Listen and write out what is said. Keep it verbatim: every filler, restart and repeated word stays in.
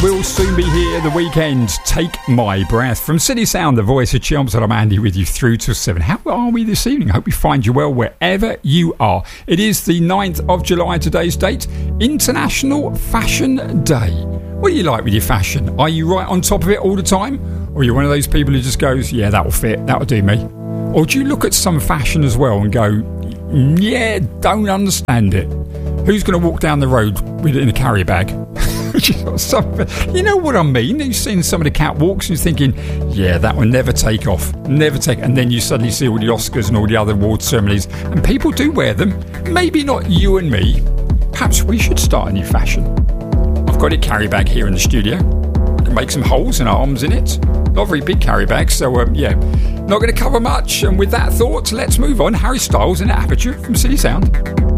will soon be here. The weekend, Take My Breath. From City Sound, the voice of Chelmsford, I'm Andy with you through to seven. How are we this evening? I hope we find you well wherever you are. It is the ninth of July, today's date, International Fashion Day. What do you like with your fashion? Are you right on top of it all the time? Or are you one of those people who just goes, yeah, that'll fit, that'll do me? Or do you look at some fashion as well and go, yeah, don't understand it? Who's going to walk down the road with it in a carrier bag? You know what I mean? You've seen some of the catwalks and you're thinking, yeah, that will never take off. Never take. And then you suddenly see all the Oscars and all the other award ceremonies. And people do wear them. Maybe not you and me. Perhaps we should start a new fashion. I've got a carry bag here in the studio. I can make some holes and arms in it. Not a very big carry bag, so um, yeah, not going to cover much. And with that thought, let's move on. Harry Styles in Aperture from City Sound.